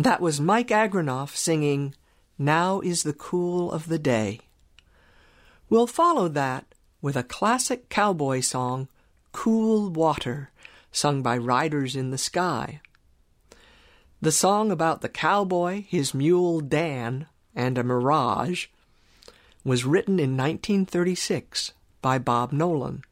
That was Mike Agronoff singing Now is the Cool of the Day. We'll follow that with a classic cowboy song, Cool Water, sung by Riders in the Sky. The song about the cowboy, his mule Dan, and a mirage was written in 1936 by Bob Nolan.